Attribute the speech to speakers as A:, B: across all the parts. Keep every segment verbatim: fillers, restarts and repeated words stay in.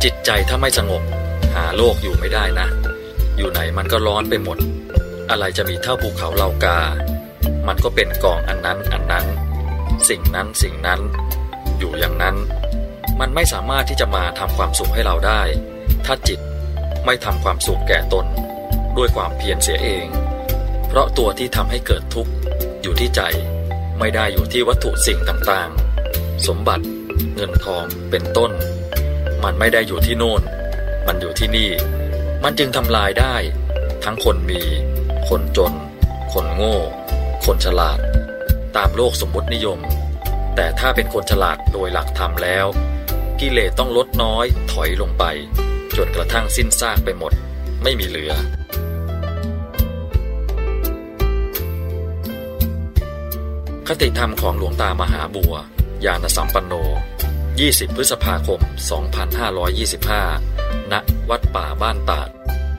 A: จิตใจถ้าไม่สงบหาโลกอยู่ไม่ได้นะอยู่ไหนมันก็ร้อนไปหมดอะไรจะมีเท่าภูเขาเหล่ากามันก็เป็นกองอันนั้นอันนั้นสิ่งนั้นสิ่งนั้นอยู่อย่างนั้นมันไม่สามารถที่จะมาทำความสุขให้เราได้ถ้าจิตไม่ทำความสุขแก่ตนด้วยความเพียรเสียเองเพราะตัวที่ทำให้เกิดทุกข์อยู่ที่ใจไม่ได้อยู่ที่วัตถุสิ่งต่างๆสมบัติเงินทองเป็นต้นมันไม่ได้อยู่ที่โน่นมันอยู่ที่นี่มันจึงทำลายได้ทั้งคนมีคนจนคนโง่คนฉลาดตามโลกสมมตินิยมแต่ถ้าเป็นคนฉลาดโดยหลักธรรมแล้วกิเลสต้องลดน้อยถอยลงไปจนกระทั่งสิ้นซากไปหมดไม่มีเหลือคติธรรมของหลวงตามหาบัวญาณสัมปันโนยี่สิบพฤษภาคมสองพันห้าร้อยยี่สิบห้า ณ วัดป่าบ้านตาด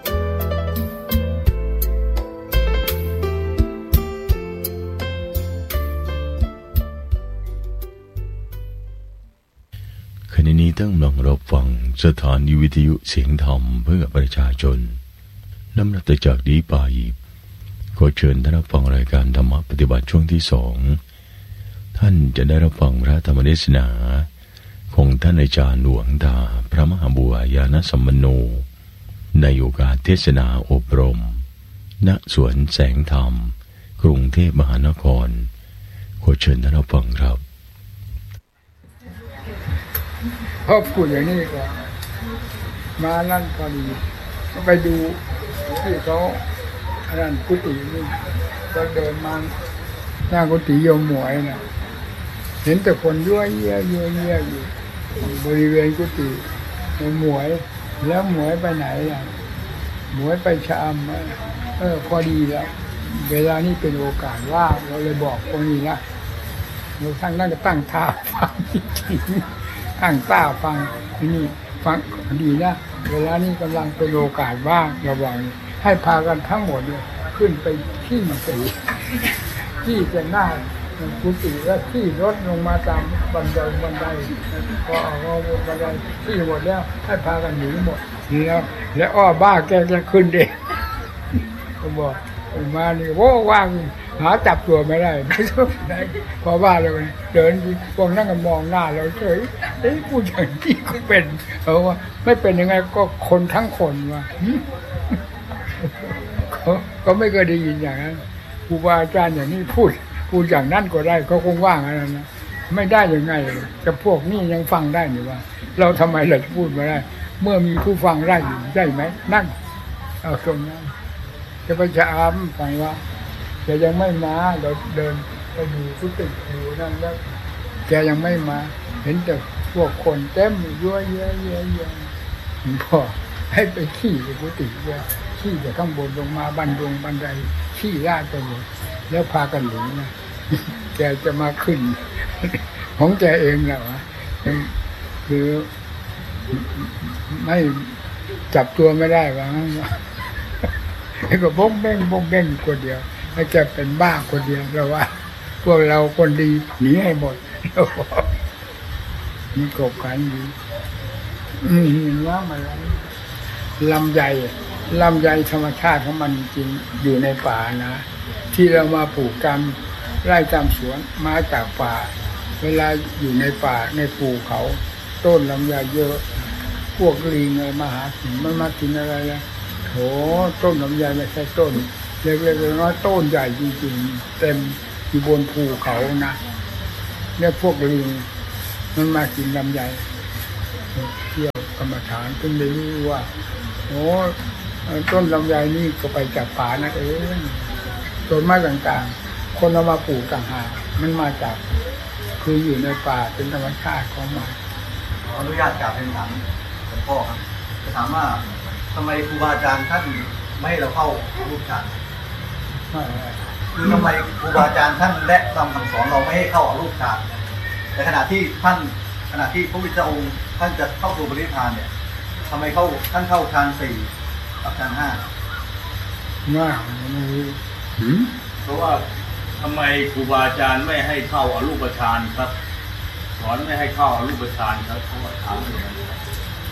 B: ขณะนี้ตั้งลองรับฟังสถานีวิทยุเสียงธรรมเพื่อประชาชนลำดับต่อจากนี้ไปขอเชิญท่านรับฟังรายการธรรมปฏิบัติช่วงที่สองท่านจะได้รับฟังพระธรรมเทศนาของท่านอาจารย์หลวงตาพระมหาบัวญาณสัมปันโนในโอกาสเทศนาอบรมณสวนแสงธรรมกรุงเทพมหานครขอเชิญท่านรับฟังครับ
C: พอพูดอย่างนี้ก็มานั่นพอดีก็ไปดูที่เขาอันนั้นกุฏินี่ก็เดินมาหน้ากุฏิโยมหมวยน่ะเห็นแต่คนยั่วเยี่ยยั่วเยี่ยอยู่บริเวณกุฏิหมวยแล้วหมวยไปไหนอ่ะหมวยไปชามเออพอดีแล้วเวลานี้เป็นโอกาสว่างเราเลยบอกคนนี้นะเราทั้งนั้นก็ตั้งท่าฟังจริงๆตั้งท่าฟังนี่ฟังดีนะเวลานี้กำลังเป็นโอกาสว่างระวังให้พากันทั้งหมดเนี่ยขึ้นไปที่มันตีที่จะหน้ากุฏิแล้วที่รถลงมาตามบันไดบันไดพอเอาบันไดที่หมดแล้วให้พากันหนีหมดแล้วแล้วอ้อบ้าแกจะขึ้นเองก็บอกมานี่โว้ว่างหาจับตัวไม่ได้ไม่ใช่ได้พอว่าเราเดินพวกนั่งกันมองหน้าเราเฉยเอ้ยผู้อย่างนี้ก็เป็นเออว่าไม่เป็นยังไงก็คนทั้งคนว่าเขาก็ไม่เคยได้ยินอย่างนั้นครูบาอาจารย์อย่างนี้พูดพูดอย่างนั้นก็ได้เขาคงว่างอะไรนะไม่ได้ยังไงจะพวกนี้ยังฟังได้หรือว่าเราทำไมเราจะพูดไม่ได้เมื่อมีผู้ฟังได้อยู่ได้ไหมนั่นเอาตรงนั้นจะไปจะอ้ามฟังว่าแกยังไม่มาเราเดินไปดูกุฏิอยู่นั่นแล้วแกยังไม่มาเห็นแต่พวกคนเต็มยั่วเยอะเยอะเยอะพอให้ไปขี้ในกุฏิว่าขี้จากข้างบนลงมาบันดงบันไดขี้ลาดไปหมดแล้วพากันหนีนะแกจะมาขึ้นของแกเองแหละวะคือไม่จับตัวไม่ได้วะไอ้ก็บ้งเบ้งบ้งเบ้งคนเดียวให้แกเป็นบ้าคนเดียวเราว่าพวกเราคนดีหนีให้หมดนี่กบกันดีอืมว่ามาแล้วลำไยลำไยธรรมชาติของมันจริงอยู่ในป่านะที่เรามาปลูกตามไร่ตามสวนมาจากป่าเวลาอยู่ในป่าในภูเขาต้นลำไยเยอะพวกลิงอะไรมาหากินมันมากินอะไรนะโถต้นลำไยไม่ใช่ต้นเล็กๆน้อยๆต้นใหญ่จริงๆเต็มอยู่บนภูเขานะเนี่ยพวกลิงมันมากินลำไยเที่ยวกรรมฐานเพิ่งได้รู้ว่าโอ้ต้นลำไยนี่ก็ไปจากป่านั่นเองต้นไม้ต่างๆคนเอามาปลูกต่างหากมันมาจากคืออยู่ในป่าเป็นธรรมชาติของมัน
D: ขออนุญาตกราบเรียนถามหลวงพ่อครับจะถามว่าทำไมครูบาอาจารย์ท่านไม่ให้เราเข้ารูปฌานคือทำไมครูบาอาจารย์ท่านและคำสั่งสอนเราไม่ให้เข้ารูปฌานในขณะที่ท่านขณะที่พระพุทธองค์ท่านจะเข้าสู่ปรินิพพานเนี่ยทำไมเข้าท่านเข้าฌานสี่กับฌานห้า
C: ว่า
E: เพราะว่าทำไมครูบาอาจารย์ไม่ให้เข้าอรูปฌานครับสอนไม่ให้เข้าอรูปฌานครับเพราะว่าถามอย่างนั้น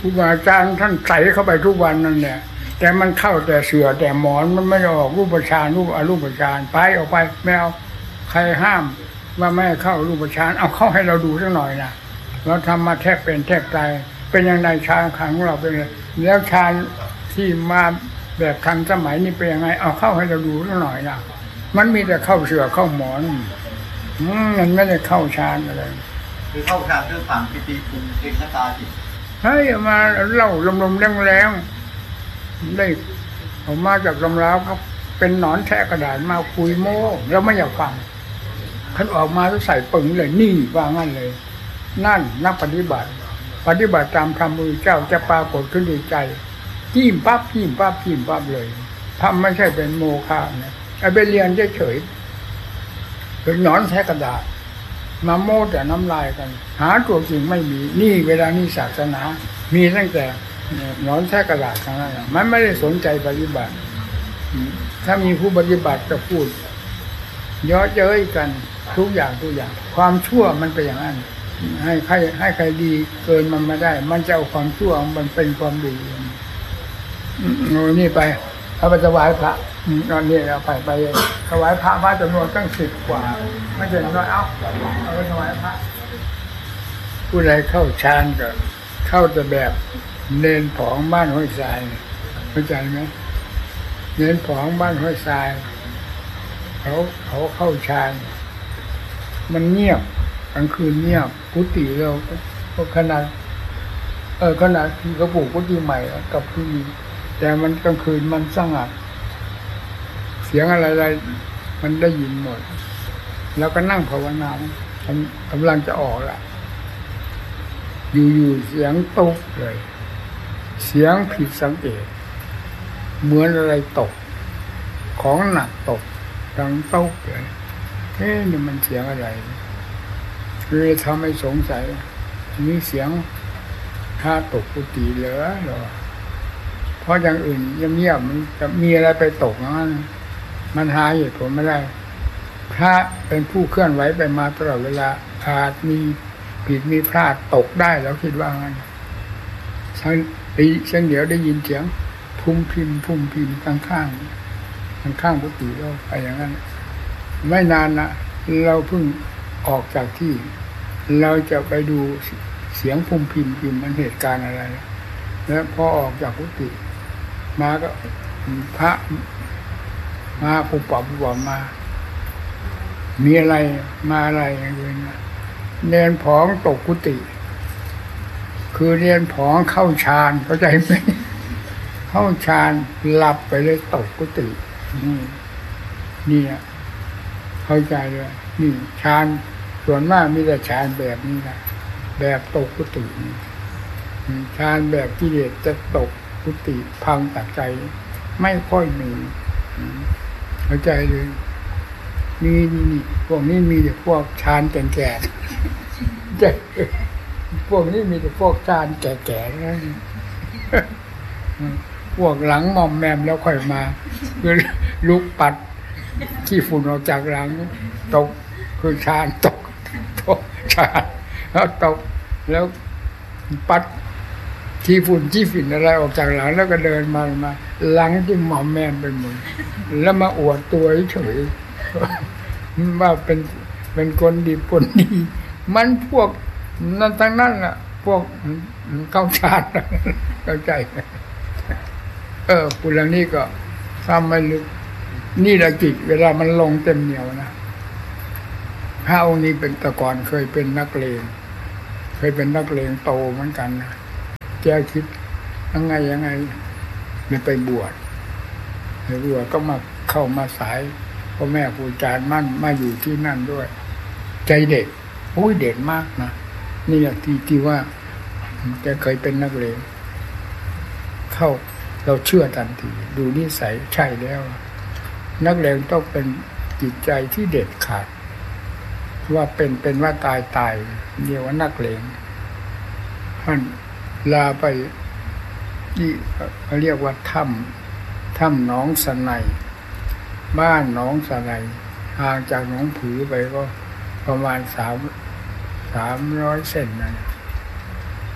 C: ครูบาอาจารย์ท่านใส่เข้าไปทุกวันนั่นแหละแต่มันเข้าแต่เสือแต่หมอนมันไม่ออกรูปฌานรูปอรูปฌานไปออกไปไม่เอาใครห้ามว่าไม่เข้ารูปฌานเอาเข้าให้เราดูสักหน่อยนะเราทำมาแทบเป็นแทบตายเป็นยังไงฌานขังของเราเป็นแล้วฌานที่มาแบบทันสมัยนี่เป็นยังไงเอาเข้าให้เราดูสักหน่อยนะมันมีแต่เข้าเสือเข้าหมอนมันไม่ได้เข้าฌานอะไร
D: คือเข้าฌานคือผ่านปิติภูมิเอกตาจิต
C: เฮ้ยมาเล่าลมๆแรงๆได้ออกมาจากลมแล้วครับเป็นหนอนแทะกระดาษมาคุยโม้แล้วไม่อยากฟังท่านออกมาแล้วใส่ปึงเลยนี่ว่างั้นเลยนั่นนักปฏิบัติปฏิบัติตามธรรมมือเจ้าจะปรากฏขึ้นในใจจิ้มปั๊บจิ้มปั๊บจิ้มปั๊บเลยทำไม่ใช่เป็นโมฆะนะไอ้ไปเรียนเฉยๆเป็นหนอนแทะกระดาษมาโม้แต่น้ำลายกันหาตัวจริงไม่มีนี่เวลานี้ศาสนามีตั้งแต่หนอนแทะกระดาษทั้งนั้นมันไม่ได้สนใจปฏิบัติถ้ามีผู้ปฏิบัติจะพูดเยาะเย้ยกันทุกอย่างทุกอย่างความชั่วมันเป็นอย่างนั้นให้ใครให้ใครดีเกินมันมาได้มันจะเอาความชั่วมันเป็นความดีโน่นี่ไปเอาไปถวายพระตอนนี้เอาไปไปถวายพระมาจำนวนตั้งสิบกว่าไม่ใช่น้อยเอาเอาไปถวายพระผู้ใดเข้าฌานก็เข้าแต่แบบเนนผองบ้านห้วยทรายเข้าใจไหมเนนผองบ้านห้วยทรายเขาเขาเข้าฌานมันเงียบกลางคืนเงียบกุฏิเราก็ขนาดเออขนาดที่เขาปลูกกุฏิใหม่กับที่แต่มันกลางคืนมันสงัดเสียงอะไรๆมันได้ยินหมดแล้วก็นั่งภาวนากำลังจะออกละอยู่ๆเสียงตกเลยเสียงผิดสังเกตเหมือนอะไรตกของหนักตกดังตกเลยเอ๊ะนี่มันเสียงอะไรเลยทำให้สงสัยมีเสียงถ้าตกกุฏิเหรอหรอเพราะอย่างอื่นเงียบๆมันจะมีอะไรไปตกนั้นมันหาเหตุผลไม่ได้พระเป็นผู้เคลื่อนไหวไปมาตลอดเวลาอาจมีผิดมีพลาดตกได้แล้วคิดว่างั้นฉันตีเสียงเดี๋ยวได้ยินเสียงพุ่มพิมพ์พุ่มพิมพ์ข้างข้างข้างข้างกุฏิเราไปอย่างนั้นไม่นานนะเราเพิ่งออกจากที่เราจะไปดูเสียงพุ่มพิมพ์พิมพ์มันเหตุการณ์อะไรแล้วพอออกจากกุฏิมาก็พระมาปุบปับปุบปับมามีอะไรมาอะไรอย่างเงี้ยเนนผองตกกุฏิคือเนนผองเข้าฌานเข้าใจไหมเข้าฌานหลับไปเลยตกกุฏินี่นี่เข้าใจเลยนี่ฌานส่วนมากมีแต่ฌานแบบนี้นะแบบตกกุฏิฌานแบบกิเลสจะตกกุฏิพังจากใจไม่ค่อยมีเข้าใจเลยมีนี่นี่พวกนี้มีแต่พวกฌานแก่ๆพวกนี้มีแต่พวกฌานแก่ๆนะพวกหลังมอมแมมแล้วค่อยมาคือลุกปัดขี้ฝุ่นออกจากหลังตกคือฌานตกตกฌานแล้วตกแล้วปัดขี้ฝุ่นขี้ฝิ่นอะไรออกจากหลังแล้วก็เดินมามาหลังที่หมอมแมมไปหมดแล้วมาอวดตัวเฉยว่าเป็นเป็นคนดีคนดีมันพวกนั้นทั้งนั้นแหละพวกเข้าฌานเข้าใจไหมเออปุระนี้ก็ทำไม่ลึกนี่แหละจิตเวลามันลงเต็มเหนียวนะพระองค์นี้เป็นตะกอนเคยเป็นนักเลงเคยเป็นนักเลงโตเหมือนกันนะแกคิดยังไงยังไงเลยไปบวชไปบวชก็มาเข้ามาสายพ่อแม่ครูอาจารย์มั่นมาอยู่ที่นั่นด้วยใจเด็กโอ้ยเด็กมากนะนี่แหละที่ที่ว่าแกเคยเป็นนักเลงเข้าเราเชื่อทันทีดูนิสัยใช่แล้วนักเลงต้องเป็นจิตใจที่เด็ดขาดว่าเป็นเป็นว่าตายตายเรียกว่านักเลงท่านลาไปที่เขาเรียกว่าถ้ำถ้ำหนองสนัยบ้านหนองสนัยห่างจากหนองผือไปก็ประมาณสามสามร้อยเซนนะไป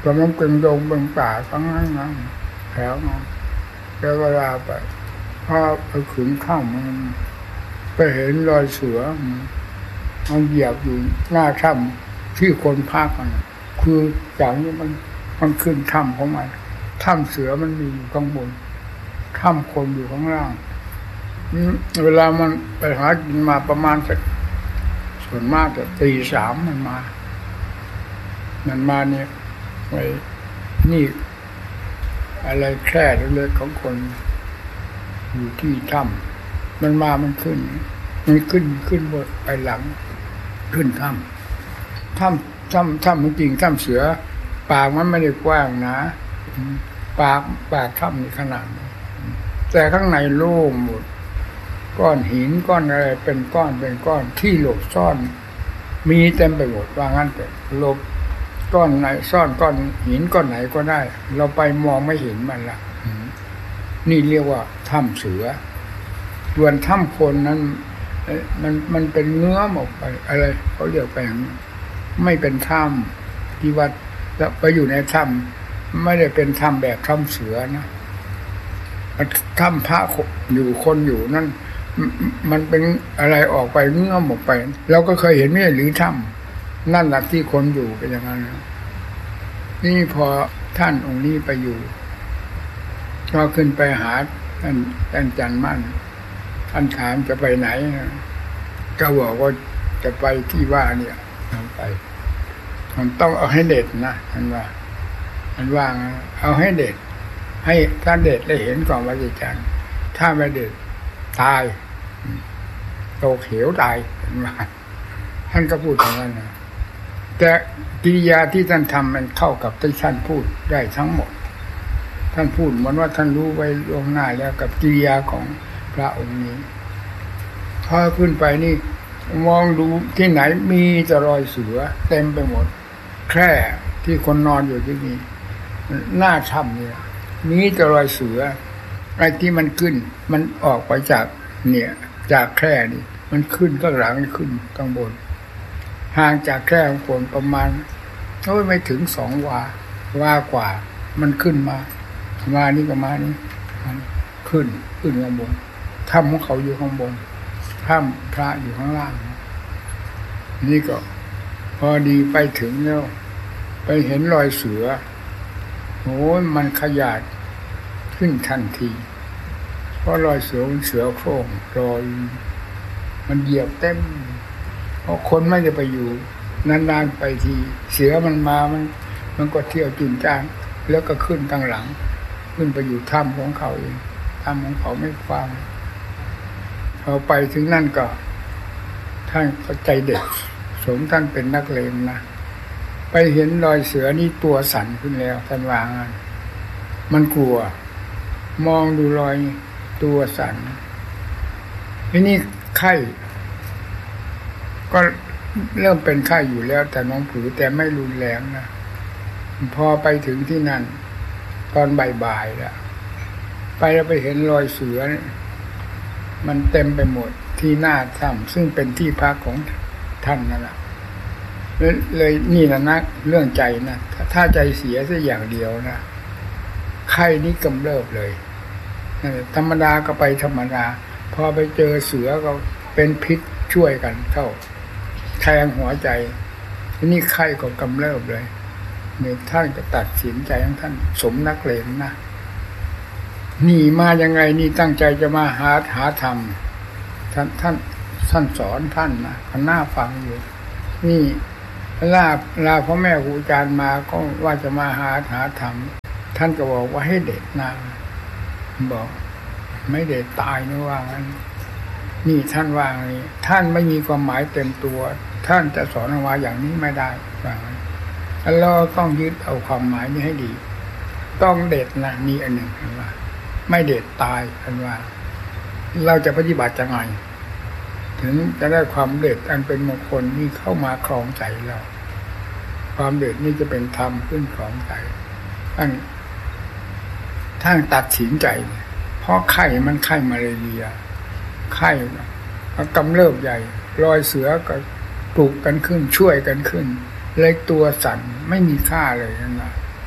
C: ก็มันเป็นดงเป็นป่าทั้งนั้นนะแถวนั้นแล้วเวลาไปพอไปขึ้นข้ามมันไปเห็นรอยเสือมันเหยียบอยู่หน้าถ้ำที่คนพักมันคือจากนี้มันมันขึ้นถ้ำของมันถ้ำเสือมันมีอยู่ข้างบนถ้ำคนอยู่ข้างล่างเวลามันไปหากินมาประมาณสักส่วนมากแต่ตีสามมันมามันมาเนี่ยไว้นี่อะไรแค่เล็กๆของคนอยู่ที่ถ้ำมันมามันขึ้นมันขึ้นขึ้นบนไปหลังขึ้นถ้ำถ้ำถ้ำถ้ำจริงๆถ้ำเสือปากมันไม่ได้กว้างนะปากปากถ้ำนี่ขนาดนี้แต่ข้างในโล่งหมดก้อนหินก้อนอะไรเป็นก้อนเป็นก้อนที่หลบซ่อนมีเต็มไปหมดว่างั้นแต่หลบก้อนไหนซ่อนก้อนหินก้อนไหนก็ได้เราไปมองไม่เห็นมันละนี่เรียกว่าถ้ำเสือส่วนถ้ำคนนั้นมันมันเป็นเนื้อหมดไปอะไรเขาเรียกไปอย่างนี้ไม่เป็นถ้ำที่ว่าจะไปอยู่ในถ้ำไม่ได้เป็นถ้ำแบบถ้ำเสือนะถ้ำพระอยู่คนอยู่นั่นมันเป็นอะไรออกไปเนื้อหมดไปเราก็เคยเห็นไม่หรือถ้ำนั่นแหละที่คนอยู่เป็นอย่างนั้นนี่พอท่านองค์นี้ไปอยู่ก็ขึ้นไปหาท่านท่านจันมั่นท่านถามจะไปไหนก็บอกว่าจะไปที่ว่าเนี่ยไปมันต้องเอาให้เด็ดนะท่านว่าท่านว่าเอาให้เด็ดให้ถ้าเด็ดได้เห็นก่อนว่าจะจันถ้าไม่เด็ดตายโตเขียวตายท่านว่าท่านก็พูดอย่างนั้นนะแต่กิริยาที่ท่านทำมันเข้ากับที่ท่านพูดได้ทั้งหมดท่านพูดเหมือนว่าท่านรู้ไว้ล่วงหน้าแล้วกับกิริยาของพระองค์นี้พอขึ้นไปนี่มองดูที่ไหนมีแต่รอยเสือเต็มไปหมดแค่ที่คนนอนอยู่ที่นี่หน้าถ้ำเนี่ยมีแต่รอยเสือไอ้ที่มันขึ้นมันออกไปจากเนี่ยจากแค่นี่มันขึ้นข้างหลังขึ้นข้างบนห่างจากแค่ของคนประมาณโอ้ยไม่ถึงสองวาว่ากว่ามันขึ้นมามานี่ก็มานี่ขึ้นขึ้นข้างบนถ้ำของเขาอยู่ข้างบนถ้ำพระอยู่ข้างล่างนี่ก็พอดีไปถึงแล้วไปเห็นรอยเสือโอ้ยมันขยาดขึ้นทันทีเพราะรอยเสือมันเสือโคร่งรอยมันเหยียบเต็มเพราะคนไม่ได้ไปอยู่นานๆไปทีเสือมันมามันมันก็เที่ยวจุนจ้านแล้วก็ขึ้นตั้งหลังขึ้นไปอยู่ถ้ำของเขาเองถ้ำของเขาไม่กว้างพอไปถึงนั่นก็ท่านก็ใจเด็ดสมท่านเป็นนักเลงนะไปเห็นรอยเสือนี่ตัวสั่นขึ้นแล้วท่านว่างั้นมันกลัวมองดูรอยตัวสั่นทีนี้ไข้ก็เริ่มเป็นไข้อยู่แล้วแต่น้องผือแต่ไม่รุนแรงนะพอไปถึงที่นั่นตอนบ่ายๆแล้วไปแล้วไปเห็นรอยเสือมันเต็มไปหมดที่หน้าถ้ำซึ่งเป็นที่พักของท่านนั่นแหละเลยนี่นะนะเรื่องใจนะถ้าใจเสียสักอย่างเดียวนะไข้นี้กำเริบเลยธรรมดาก็ไปธรรมดาพอไปเจอเสือก็เป็นพิษช่วยกันเข้าแทงหัวใจทีนี้ไข้ก็กำเริบเลยเนี่ยท่านก็ตัดสินใจของท่านสมนักเลงนะนี่มายังไงนี่ตั้งใจจะมาหาหาธรรมท่านท่านท่านสอนท่านนะท่านน่าฟังอยู่นี่ลาลาพ่อแม่ครูอาจารย์มาก็ว่าจะมาหาหาธรรมท่านก็บอกว่าให้เด็ดนะบอกไม่เด็ดตายนะว่างั้นนี่ท่านว่าอย่างนี้ท่านไม่มีความหมายเต็มตัวท่านจะสอนออกมาอย่างนี้ไม่ได้ว่างั้นเราต้องยึดเอาความหมายนี้ให้ดีต้องเด็ดนะนี่อันหนึ่งท่านว่าไม่เด็ดตายท่านว่าเราจะปฏิบัติยังไงถึงจะได้ความเด็ดอันเป็นมงคลนี่เข้ามาครองใจเราความเด็ดนี่จะเป็นธรรมขึ้นครองใจท่านท่านตัดสินใจเพราะไข้มันไข้มาเลเรียไข้กำเริบใหญ่รอยเสือก็ปลุกกันขึ้นช่วยกันขึ้นเลยตัวสั่นไม่มีค่าเลยนั่นแหละ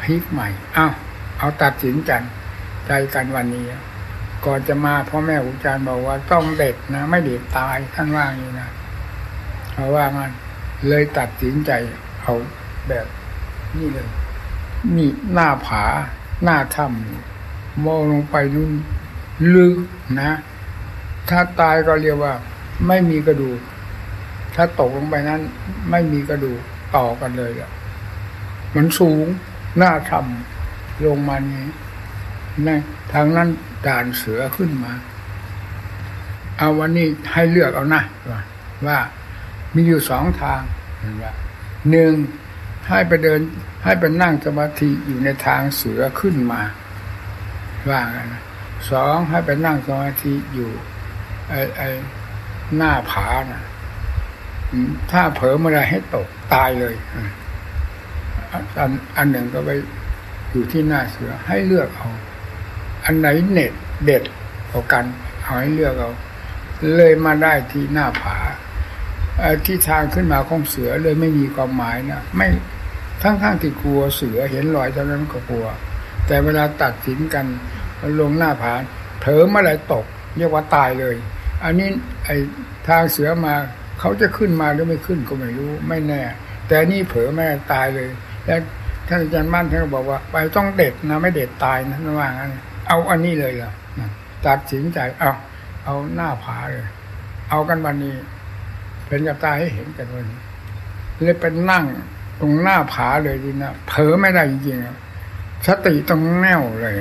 C: พลิกใหม่อ้าวเอาตัดสินกันใจกันวันนี้ก่อนจะมาพ่อแม่ครูอาจารย์บอกว่าต้องเด็ดนะไม่เด็ดตายท่านว่าอย่างนี้นะเพราะว่างั้นเลยตัดสินใจเอาแบบนี่เลยนี่หน้าผาหน้าถ้ำมองลงไปนู่นลึกนะถ้าตายก็เรียกว่าไม่มีกระดูกถ้าตกลงไปนั้นไม่มีกระดูกต่อกันเลยอ่ะมันสูงหน้าถ้ำลงมานี้นะทางนั้นด่านเสือขึ้นมาเอาวันนี้ให้เลือกเอานะว่าว่ามีอยู่สองทางว่าหนึ่งให้ไปเดินให้ไปนั่งสมาธิอยู่ในทางเสือขึ้นมาว่างั้นนะสองให้ไปนั่งสมาธิอยู่ไอ้ไอ้หน้าผานะถ้าเผลอเมื่อไรให้ตกตายเลยอันอันหนึ่งก็ไปอยู่ที่หน้าเสือให้เลือกเอาอันไหนเน็ตเด็ดกว่ากันเอาให้เลือกเอาเลยมาได้ที่หน้าผาที่ทางขึ้นมาของเสือเลยไม่มีความหมายนะไม่ทั้งๆ ท, ที่กลัวเสือเห็นรอยเท่านั้นก็กลัวแต่เวลาตัดสินกันลงหน้าผาเผลอเมื่อไรตกเรียกว่าตายเลยอันนี้ไอ้ทางเสือมาเขาจะขึ้นมาหรือไม่ขึ้นก็ไม่รู้ไม่แน่แต่นี่เผลอแม่ตายเลยแล้วท่านอาจารย์มั่นท่านก็บอกว่าไปต้องเด็ดนะไม่เด็ดตายนะนั่นว่างั้นเอาอันนี้เลยล่ะตัดสินใจเอาเอาหน้าผาเลยเอากันวันนี้เป็นกับตาให้เห็นกันวันนี้เลยเป็นนั่งตรงหน้าผาเลยดีนะเผลอไม่ได้จริงๆสติต้องแน่วเลย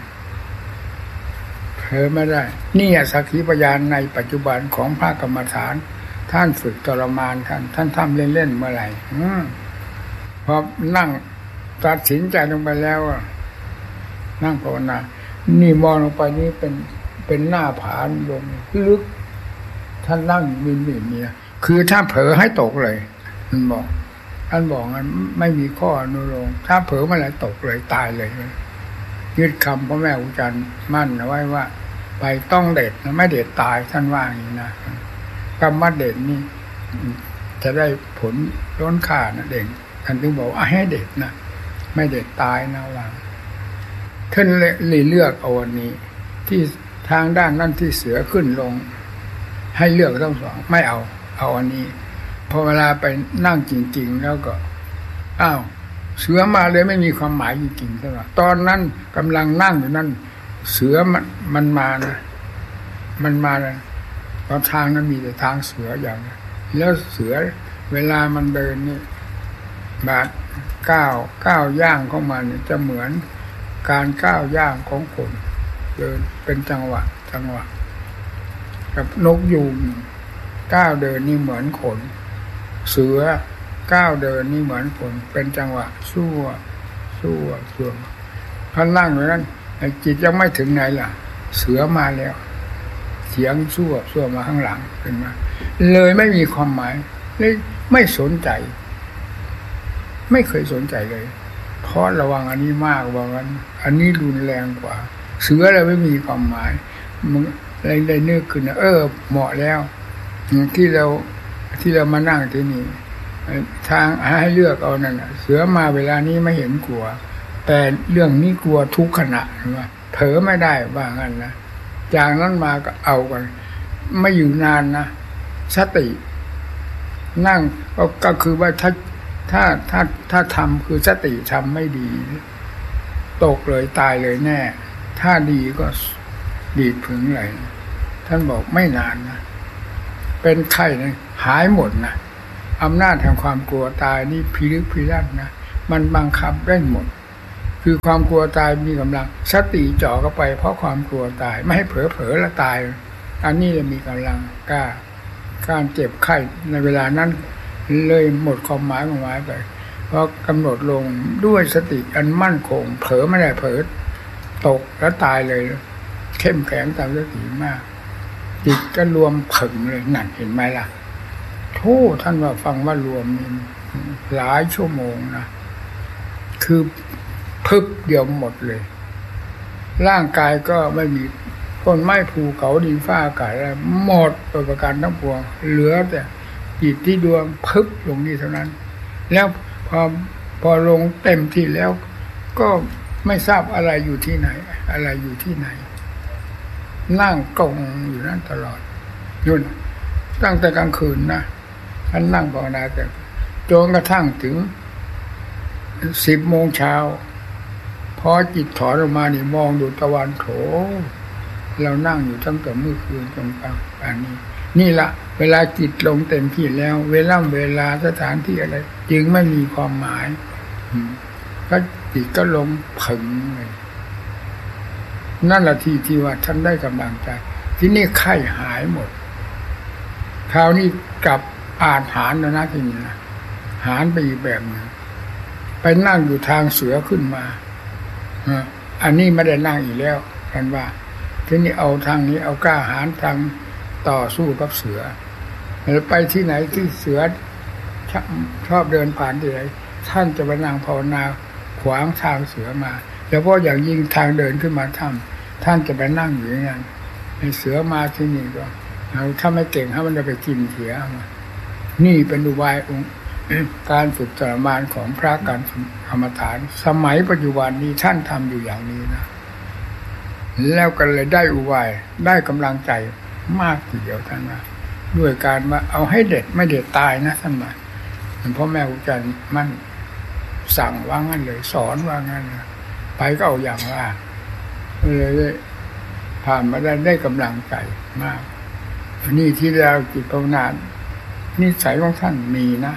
C: เผลอไม่ได้นี่สักขีพยานในปัจจุบันของพระกรรมฐานท่านฝึกทรมานท่านท่านทำเล่นๆเมื่อไหร่พอนั่งตัดสินใจลงไปแล้วนั่งภาวนานี่มองลงไปนี่เป็นเป็นหน้าผาลงลึกท่านนั่งมินมินเนี่ยคือถ้าเผลอให้ตกเลยท่านบอกท่านบอกงั้นไม่มีข้ออนุโลมถ้าเผลอเมื่อไหร่ตกเลยตายเลยยึดคำพ่อแม่ครูอาจารย์มั่นเอาไว้ว่าไปต้องเด็ดนะไม่เด็ดตายท่านว่าอย่างนี้นะกรรมเด็ดนี่จะได้ผลล้นค่านะเด็กท่านถึงบอกว่าให้เด็ดนะไม่เด็ดตายนะว่าท่านเลยเลือกเอาวันนี้ที่ทางด้านนั่นที่เสือขึ้นลงให้เลือกทั้งสองไม่เอาเอาอันนี้พอเวลาไปนั่งจริงๆแล้วก็อ้าวเสือมาเลยไม่มีความหมายจริงๆใช่ไหมตอนนั้นกำลังนั่งอยู่นั่นเสือมันมันมานะมันมานะตอนทางนั้นมีแต่ทางเสืออย่างนี้แล้วเสือเวลามันเดินนี่บาดก้าวก้าวย่างของมันเนี่ยจะเหมือนการก้าวย่างของคนเดินเป็นจังหวะจังหวะกับนกยูงก้าวเดินนี่เหมือนคนเสือก้าวเดินนี่เหมือนคนเป็นจังหวะสู้สู้ส่วนพอนั่งอยู่นั้นจิตยังไม่ถึงไหนล่ะเสือมาแล้วเสียงสู้สู้มาข้างหลังเป็นมาเลยไม่มีความหมายเลยไม่สนใจไม่เคยสนใจเลยเพราะระวังอันนี้มากว่างั้นอันนี้รุนแรงกว่าเสือเลยไม่มีความหมายมึงอะไรได้นึกขึ้นนะเออเหมาะแล้วที่เราที่เรามานั่งที่นี่ทางให้เลือกเอานั่นเสือมาเวลานี้ไม่เห็นกลัวแต่เรื่องนี้กลัวทุกขณะว่าเผลอไม่ได้ว่างั้นนะจากนั้นมาก็เอากันไม่อยู่นานนะสตินั่งก็คือว่าถ้าถ้าถ้าถ้าทำคือสติทำไม่ดีตกเลยตายเลยแน่ถ้าดีก็ดีถึงไหนท่านบอกไม่นานนะเป็นไข้นะหายหมดนะอำนาจแห่งความกลัวตายนี่พิลึกพิลั่นนะมันบังคับได้หมดคือความกลัวตายมีกำลังสติจ่อเข้าไปเพราะความกลัวตายไม่ให้เผลอเผลอแล้วตายอันนี้จะมีกำลังกล้าการเจ็บไข้ในเวลานั้นเลยหมดความหมายของหมายไปเพราะกำหนดลงด้วยสติอันมั่นคงเผลอไม่ได้เผลอตกแล้วตายเลยเข้มแข็งตามสติมากจิตก็รวมผึ่งเลยนั่นเห็นไหมล่ะโธ่ท่านว่าฟังว่ารวมนี่หลายชั่วโมงนะคือพึบเดียวหมดเลยร่างกายก็ไม่มีต้นไม้ภูเขาดินฟ้าอากาศอะไรหมดโดยประการทั้งปวงเหลือแต่จิตที่ดวงพึบลงนี่เท่านั้นแล้วพอพอลงเต็มที่แล้วก็ไม่ทราบอะไรอยู่ที่ไหนอะไรอยู่ที่ไหนนั่งกงอยู่นั่นตลอดนู่นตั้งแต่กลางคืนนะท่านนั่งภาวนาแต่จนกระทั่งถึงสิบโมงเช้าพอจิตถอนออกมานี่มองดูตะวันโถเรานั่งอยู่ตั้งแต่เมื่อคืนจนกลางป่านนี้นี่ละเวลาจิตลงเต็มที่แล้วเวลาเวลาสถานที่อะไรจึงไม่มีความหมายก็จิตก็ลงผึ่งเลยนั่นแหละที่ที่ว่าท่านได้กำลังใจที่นี่ไข้หายหมดคราวนี้กลับอาจหารแล้วนะทีนี้นะหารไปอีกแบบนึงไปนั่งอยู่ทางเสือขึ้นมาอันนี้ไม่ได้นั่งอีกแล้วกันว่าทีนี้เอาทางนี้เอากล้าหาญทางต่อสู้กับเสือแล้วไปที่ไหนที่เสือชอบเดินผ่านที่ไหนท่านจะไปนั่งภาวนาขวางทางเสือมาเฉพาะอย่างยิ่งทางเดินขึ้นมาถ้ำท่านจะไปนั่งอยู่อย่างนั้นเสือมาที่นี่ก็ถ้าไม่เก่งถ้ามันจะไปกินเสือมานี่เป็นอุบายองค์การฝึกทรมานของพระการกรรมฐานสมัยปัจจุบันนี้ท่านทำอยู่อย่างนี้นะแล้วก็เลยได้อุบายได้กำลังใจมากทีเดียวท่านนะด้วยการว่าเอาให้เด็ดไม่เด็ดตายนะท่านมาพ่อแม่ครูอาจารย์มั่นสั่งว่างั้นเลยสอนว่างั้นนะไปก็เอาอย่างว่าเลยผ่านมาได้ได้กำลังใจมากนี่ที่เราจิตภาวนานิสัยของท่านมีนะ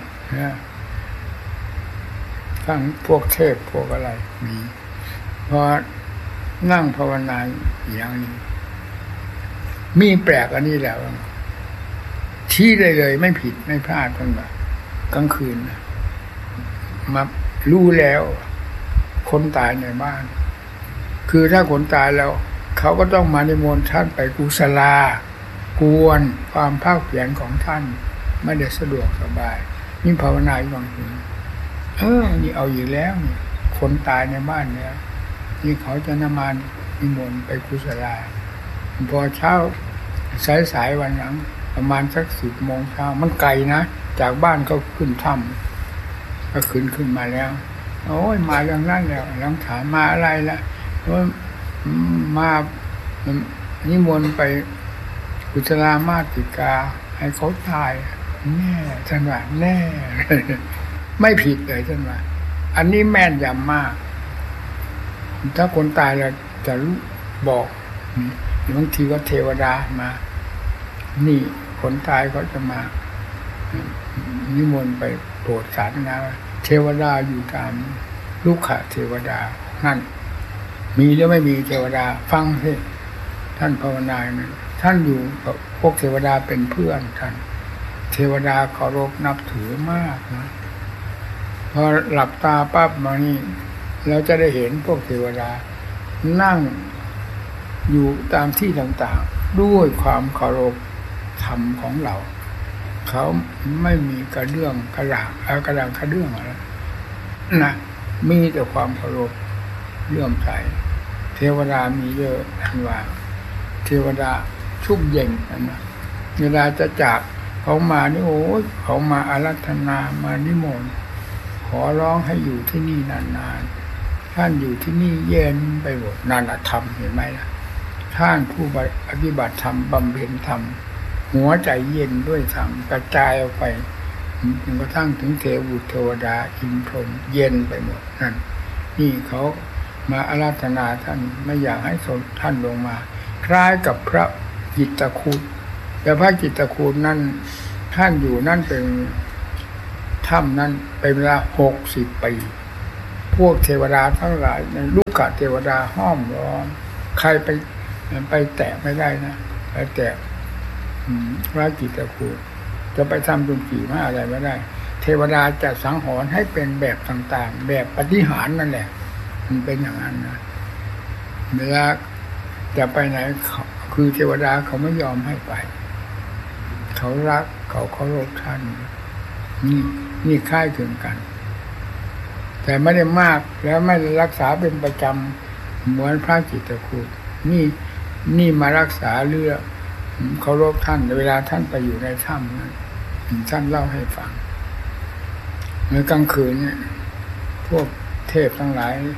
C: ทั้งพวกเทพพวกอะไรมีพอนั่งภาวนาอย่างนี้มีแปลกอันนี้แล้วชี้ได้เลยไม่ผิดไม่พลาดทั้งแบบกลางคืนมารู้แล้วคนตายในบ้านคือถ้าคนตายแล้วเขาก็ต้องมานิมนต์ท่านไปกุศลากวนความภาคเพียรของท่านไม่ได้สะดวกสบายนี่ภาวนาอยู่บางทีเออนี่เอาอยู่แล้วนี่คนตายในบ้านเนี่ยนี่เขาจะนำมานิมนต์ไปกุศลาพอเช้าสายๆวันหลังประมาณสักสิบโมงเช้ามันไกลนะจากบ้านเขาขึ้นถ้ำก็ขึ้นขึ้นมาแล้วโอ้ยมาอย่างนั้นแล้วหลังถามมาอะไรล่ะว่ามานิมนต์ไปกุศลามาติกาให้เขาตายแน่ท่านว่าแน่ไม่ผิดเลยท่านว่าอันนี้แม่นยำมากถ้าคนตายแล้วจะรู้บอกบางทีก็เทวดามานี่คนตายเขาจะมานิมนต์ไปโปรดสาธนาเทวดาอยู่ตามลูกขะเทวดานั่นมีหรือไม่มีเทวดาฟังสิท่านภาวนาเนี่ยท่านอยู่กับพวกเทวดาเป็นเพื่อนท่านเทวดาเคารพนับถือมากนะพอหลับตาปั๊บมานี่เราจะได้เห็นพวกเทวดานั่งอยู่ตามที่ต่างๆด้วยความเคารพธรรมของเราเขาไม่มีกระเดื่องกระด่างกระด่างกระเดื่องอะไรนะมีแต่ความเคารพเลื่อมใสเทวดามีเยอะท่านว่าเทวดาชุ่มเย็นนะเวลาจะจากเขามานี่โอ้ยเขามาอาราธนามานิมนต์ขอร้องให้อยู่ที่นี่นานๆท่านอยู่ที่นี่เย็นไปหมดนั่นน่ะธรรมเห็นไหมล่ะท่านผู้ปฏิบัติธรรมบำเพ็ญธรรมหัวใจเย็นด้วยธรรมกระจายออกไปจนกระทั่งถึงเทวุเทวดาอินพรหมเย็นไปหมดนั่นนี่เขามาอาราธนาท่านไม่อยากให้ท่านลงมาคล้ายกับพระจิตตคูฏแต่พระจิตตคูฏนั้นท่านอยู่นั่นเป็นถ้ำนั้นเป็นเวลาหกสิบปีพวกเทวดาทั้งหลายในลูกกะเทวดาห้อมล้อมใครไปไปแตะไม่ได้นะไปแตะพระจิตตคูฏจะไปทำจุกีมาอะไรไม่ได้เทวดาจะสังหรณ์ให้เป็นแบบต่างๆแบบปฏิหารนั่นแหละมันเป็นอย่างนั้นนะเวลาจะไปไหนคือเทวดาเขาไม่ยอมให้ไปเขารักเขาเคารพท่านนี่นี่คล้ายคลึงกันแต่ไม่ได้มากแล้วไม่รักษาเป็นประจำเหมือนพระจิตตคูฏนี่นี่มารักษาเรื่องเคารพท่านเวลาท่านไปอยู่ในถ้ำนั้นท่านเล่าให้ฟังในกลางคืนเนี่ยพวกเทพทั้งหลาย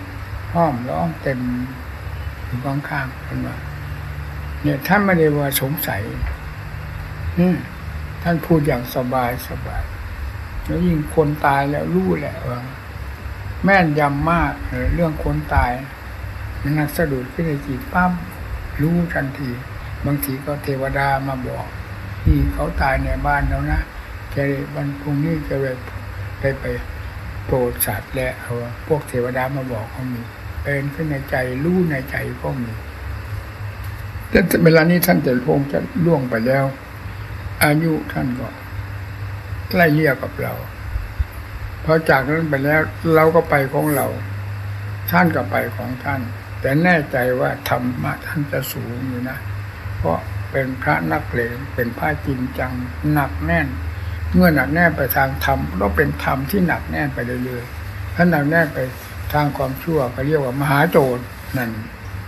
C: ห้อมล้อมเต็มอยู่ข้างๆกันว่าเนี่ยท่านไม่ได้ว่าสงสัยนี่ท่านพูดอย่างสบายสบายแล้วยิ่งคนตายแล้วรู้แหละว่าแม่นยำมากเรื่องคนตายมันนักสะดุดขึ้นในจิตปั๊บรู้ทันทีบางทีก็เทวดามาบอกที่เขาตายในบ้านแล้วนะแกวันพรุ่งนี้จะไปไปไปโปรดสัตว์และเอาพวกเทวดามาบอกเขามีเป็นขึ้นในใจรู้ในใจก็มีแต่เวลานี้ท่านแต่พงจะล่วงไปแล้วอายุท่านก็ใกล้เยียกับเราพอจากนั้นไปแล้วเราก็ไปของเราท่านก็ไปของท่านแต่แน่ใจว่าธรรมะท่านจะสูงอยู่นะเพราะเป็นพระนักเลงเป็นพระจริงจังหนักแน่นเมื่อหนักแน่นไปทางธรรมก็เป็นธรรมที่หนักแน่นไปเรื่อยๆถ้าหนักแน่นไปทางความชั่วก็เรียกว่ามหาโจรนั่น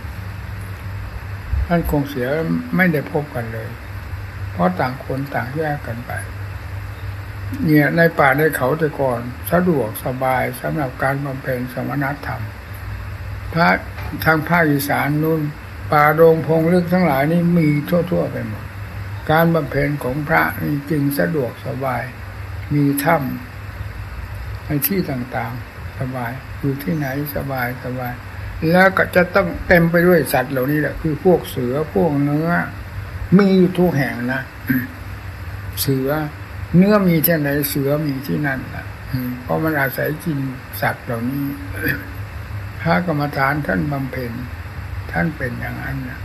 C: ท่านคงเสียไม่ได้พบกันเลยเพราะต่างคนต่างแยกกันไปเนี่ยในป่าในเขาแต่ก่อนสะดวกสบายสำหรับการบำเพ็ญสมณธรรมพระทางภาคอีสานนู่นป่าโรงพงลึกทั้งหลายนี่มีทั่วๆไปหมดการบำเพ็ญของพระนี่จึงสะดวกสบายมีถ้ำในที่ต่างๆสบายอยู่ที่ไหนสบายสบายแล้วก็จะต้องเต็มไปด้วยสัตว์เหล่านี้แหละคือพวกเสือพวกเนื้อมีอยู่ทุกแห่งนะ เสือเนื้อมีที่ไหนเสือมีที่นั่นนะเพราะมันอาศัยกินสัตว์เหล่านี้ พระกรรมฐานท่านบำเพ็ญท่านเป็นอย่างนั้นนะ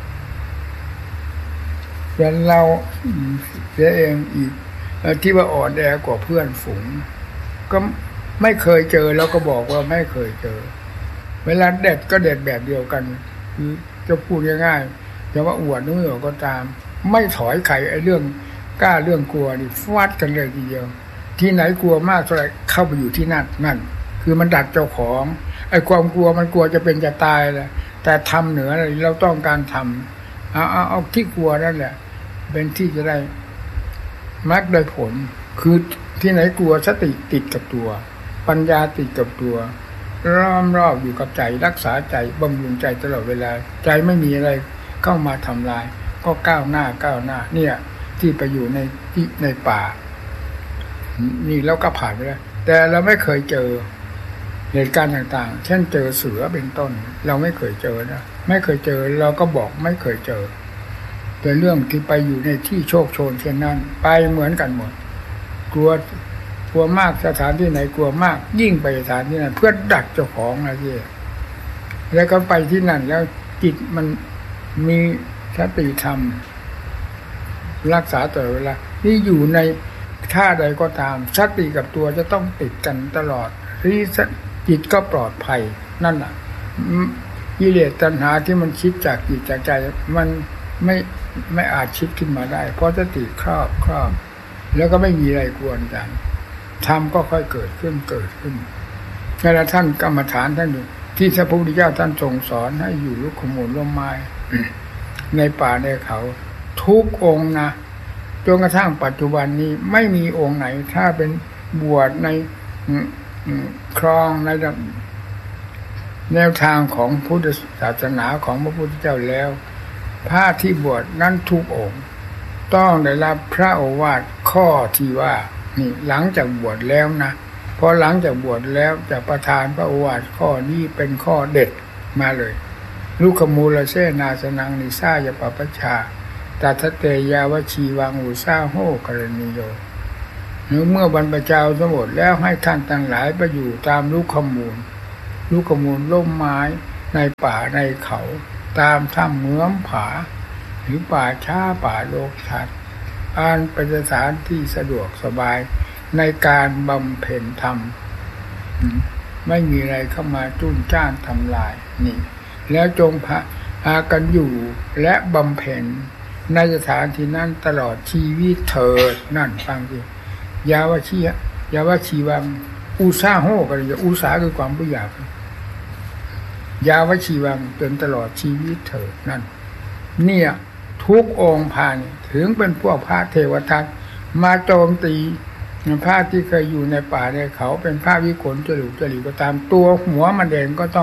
C: ส่วนเราเสียเองอีกที่ว่าอ่อนแอกว่าเพื่อนฝูงก็ไม่เคยเจอแล้วก็บอกว่าไม่เคยเจอเวลาเด็ดก็เด็ดแบบเดียวกันคือจะพูดง่ายๆจะว่าอวดนู่นก็ตามไม่ถอยใครไอ้เรื่องกล้าเรื่องกลัวนี่ฟาดกันเลยทีเดียวที่ไหนกลัวมากเท่าไหร่เข้าไปอยู่ที่นั่นนั่นคือมันดัดเจ้าของไอ้ความกลัวมันกลัวจะเป็นจะตายแหละแต่ทำเหนือเราต้องการทำเอาเอาเอาที่กลัวนั่นแหละเป็นที่จะได้มรรคได้ผลคือที่ไหนกลัวสติติดกับตัวปัญญาติดกับตัวล้อมรอบอยู่กับใจรักษาใจบำรุงใจตลอดเวลาใจไม่มีอะไรเข้ามาทำลายก็ก้าวหน้าก้าวหน้าเนี่ยที่ไปอยู่ในที่ในป่านี่เราก็ผ่านไปแล้วแต่เราไม่เคยเจอเหตุการณ์ต่างๆเช่นเจอเสือเป็นต้นเราไม่เคยเจอนะไม่เคยเจอเราก็บอกไม่เคยเจอแต่เรื่องที่ไปอยู่ในที่โชคโชนเช่นนั้นไปเหมือนกันหมดกลัวกลัวมากสถานที่ไหนกลัวมากยิ่งไปสถานที่นั้นเพื่อดักเจ้าของอะไรที่แล้วก็ไปที่นั่นแล้วจิตมันมีสติธรรมรักษาตลอดเวลานี่อยู่ในท่าใดก็ตามสติกับตัวจะต้องติดกันตลอดที่จิตก็ปลอดภัยนั่นแหละกิเลสตัณหาที่มันคิดจากจิตจากใจมันไม่ไม่อาจคิดขึ้นมาได้เพราะสติครอบครอบแล้วก็ไม่มีอะไรกวนกันธรรมก็ค่อยเกิดขึ้นเกิดขึ้นเวลาท่านกรรมฐานท่านอยู่ที่พระพุทธเจ้าท่านทรงสอนให้อยู่ลุกขมูลร่มไม้ ในป่าในเขาทุกองค์นะจนกระทั่งปัจจุบันนี้ไม่มีองค์ไหนถ้าเป็นบวชในครองในแนวทางของพุทธศาสนาของพระพุทธเจ้าแล้วพระที่บวชนั้นทุกองค์ต้องได้รับพระโอวาทข้อที่ว่านี่หลังจากบวชแล้วนะพอหลังจากบวชแล้วจะประทานพระโอวาทข้อนี้เป็นข้อเด็ดมาเลยลุคมูลเสนาสนังนิสายปปชาตัทเตยาวชีวังอุสาโหกรณีโยหรือเมื่อบรรพชาสมบูรณ์แล้วให้ท่านทั้งหลายไปอยู่ตามลุคมูลลุคมูลร่มไม้ในป่าในเขาตามถ้ำเมืองผาหรือป่าช้าป่าโลกชัดอ่านเป็นสถานที่สะดวกสบายในการบำเพ็ญธรรมไม่มีอะไรเข้ามาจุ้นจ้านทำลายนี่แล้วจงพาพากันอยู่และบำเพ็ญในสถานที่นั้นตลอดชีวิตเถิดนั่นฟังดิยาวชียาวชีวังอุสาโหกันเลยอุสาคือความผู้หยาบยาวชีวังจนตลอดชีวิตเถิดนั่นเนี่ยทุกองค์ผ่านถึงเป็นพวกพระเทวทัตมาโจมตีพระที่เคยอยู่ในป่าในเขาเป็นพระวิกลจริตจริตก็ตามตัวหัวมันเองก็ต้อง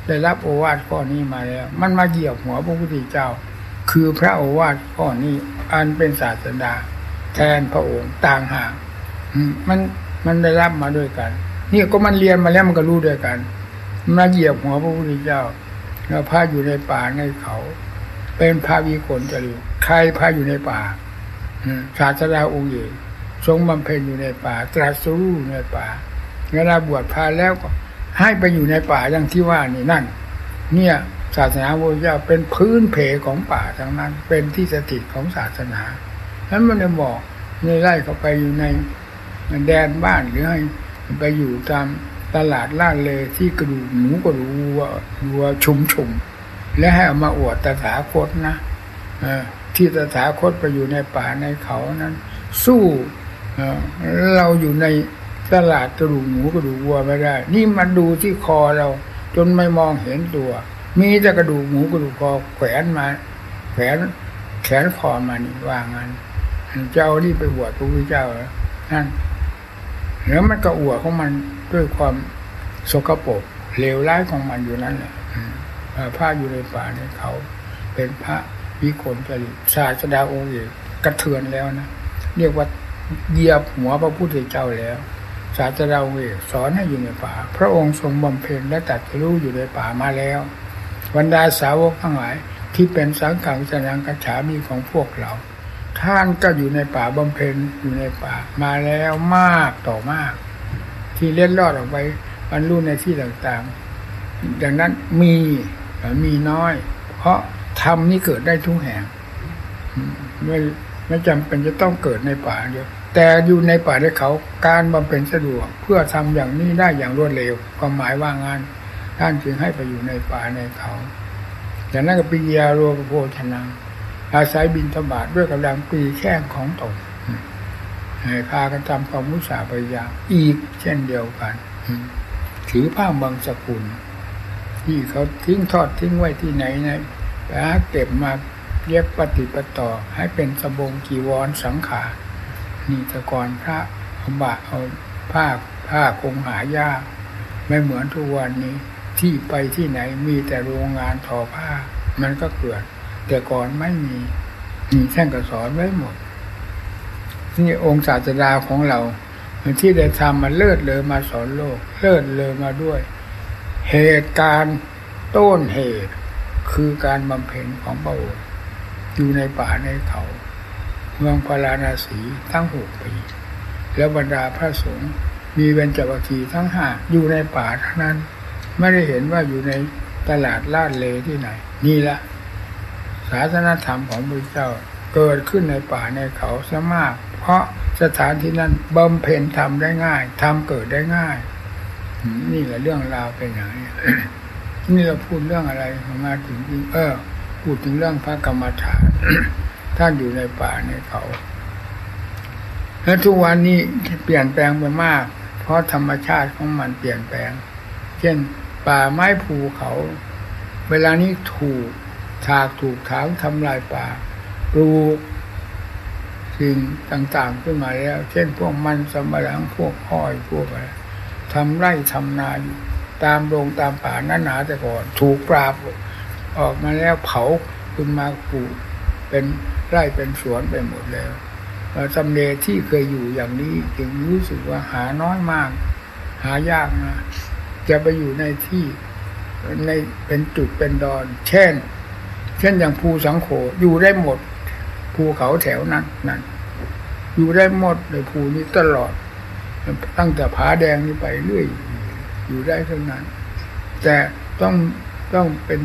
C: ได้รับโอวาทข้อนี้มาแล้วมันมาเหยียบหัวพระพุทธเจ้าคือพระโอวาทข้อนี้อันเป็นศาสดาแทนพระองค์ต่างหากมันมันได้รับมาด้วยกันนี่ก็มันเรียนมาแล้วมันก็รู้ด้วยกันมาเหยียบหัวพระพุทธเจ้าแล้วพาอยู่ในป่าในเขาเป็นพระวิกลจริตใครพาอยู่ในป่าศาสดาองค์เอกทรงบำเพ็ญอยู่ในป่าตรัสรู้ในป่าเวลาบวชพาแล้วก็ให้ไปอยู่ในป่าอย่างที่ว่านี่นั่นเนี่ยศาสนาพุทธเจ้าเป็นพื้นเพของป่าทั้งนั้นเป็นที่สถิตของศาสนาฉะนั้นมันจะบอกในไร่เข้าไปอยู่ในแดนบ้านหรือให้ไปอยู่ตามตลาดล่าเลที่กระดูกหมูกระดูกวัววัวชุมชุมและให้เอามาอวดตถาคตนะที่ตถาคตไปอยู่ในป่าในเขานั้นสู้เราอยู่ในตลาดกระดูกหมูกระดูกวัวไม่ได้นี่มันดูที่คอเราจนไม่มองเห็นตัวมีแต่กระดูกหมูกระดูกคอแขวนมาแขวนแขนคอมานี่ว่างั้นเจ้านี่ไปบวชพระพุทธเจ้านั่นแล้วมันก็อวดของมันด้วยความสกปรกเลวร้ายของมันอยู่นั่นแหละพระอยู่ในป่าในเขาเป็นพระวิกลจริตศาสดาองค์เอกกระเทือนแล้วนะเรียกว่าเหยียบหัวพระพุทธเจ้าแล้วศาสดาองค์เอกสอนให้อยู่ในป่าพระองค์ทรงบำเพ็ญและตรัสรู้อยู่ในป่ามาแล้วบรรดาสาวกทั้งหลายที่เป็นสังฆังสนังกัจฉามิของพวกเราท่านก็อยู่ในป่าบำเพ็ญอยู่ในป่ามาแล้วมากต่อมากที่เล็ดลอดออกไปบรรลุในที่ต่างๆดังนั้นมีมีน้อยเพราะธรรมนี้เกิดได้ทุกแห่งไม่ไม่จำเป็นจะต้องเกิดในป่าเดียวแต่อยู่ในป่าในเขาการบำเพ็ญสะดวกเพื่อทำอย่างนี้ได้อย่างรวดเร็วความหมายว่างานท่านจึงให้ไปอยู่ในป่าในเขาจากนั้นก็ปิยาโรปโภชนังอาศัยบิณฑบาตด้วยกำลังปีแข้งของตนให้พากันทำความมุสาพยายามอีกเช่นเดียวกันถือผ้าบางสกุลที่เขาทิ้งทอดทิ้งไว้ที่ไหนนะไปหาเก็บมาเย็บปฏิปต่อให้เป็นสบงกีวรสังขารนี่แต่ก่อนพระเอาบะเอาผ้าผ้าคงหายากไม่เหมือนทุกวันนี้ที่ไปที่ไหนมีแต่โรงงานทอผ้ามันก็เกิดแต่ก่อนไม่มีมีแท่งกระสอนไว้หมดนี่องค์ศาสดาของเราที่ได้ทำมาเลิศเลอมาสอนโลกเลิศเลอมาด้วยเหตุการณ์ต้นเหตุคือการบำเพ็ญของพระองค์อยู่ในป่าในเขาเมืองพาราณสีทั้งหกปีแล้วบรรดาพระสงฆ์มีเบญจวัคคีย์ทั้งห้าอยู่ในป่าทั้งนั้นไม่ได้เห็นว่าอยู่ในตลาดลาดเลที่ไหนนี่ละศาสนธรรมของพระเจ้าเกิดขึ้นในป่าในเขาซะมากเพราะสถานที่นั้นบำเพ็ญทำได้ง่ายทำเกิดได้ง่ายนี่แหละเรื่องราวเป็นอย่างนี้ นี่เราพูดเรื่องอะไรมาถึงเออพูดถึงเรื่องพระกรรมฐาน ท่านอยู่ในป่าในเขาและทุกวันนี้เปลี่ยนแปลงไปมากเพราะธรรมชาติของมันเปลี่ยนแปลงเช่นป่าไม้ภูเขาเวลานี้ถูกถากถูกถางทำลายป่าปลูกสิ่งต่างๆขึ้นมาแล้วเช่นพวกมันสำปะหลังพวกอ้อยพวกอะไรทำไร่ทำนาอยู่ตามโรงตามป่าหนาๆแต่ก่อนถูกปราบออกมาแล้วเผาขึ้นมาปลูกเป็นไร่เป็นสวนไปหมดแล้วทำเลที่เคยอยู่อย่างนี้จึงรู้สึกว่าหาน้อยมากหายากนะจะไปอยู่ในที่ในเป็นจุดเป็นดอนเช่นเช่นอย่างภูสังโฆอยู่ได้หมดภูเขาแถวนั้นนั่นอยู่ได้หมดในภูนี้ตลอดตั้งแต่ผาแดงนี้ไปเรื่อยอยู่ได้ทั้งนั้นแต่ต้องต้องเป็น